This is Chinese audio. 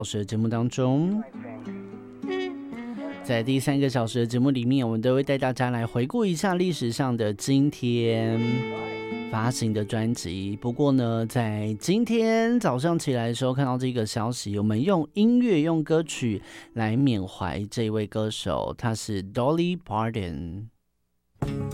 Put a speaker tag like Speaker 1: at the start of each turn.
Speaker 1: 小时的节目当中，在第3个小时的节目里面，我们都会带大家来回顾一下历史上的今天发行的专辑。不过呢，在今天早上起来的时候看到这个消息，我们用音乐用歌曲来缅怀这位歌手，他是 Dolly Parton。